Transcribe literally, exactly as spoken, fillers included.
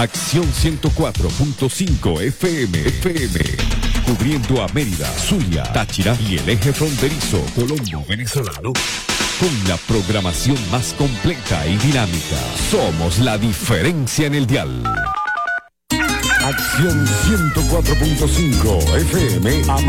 Acción ciento cuatro punto cinco F M, F M, cubriendo a Mérida, Zulia, Táchira y el eje fronterizo colombo venezolano. Con la programación más completa y dinámica. Somos la diferencia en el dial. Acción ciento cuatro punto cinco F M.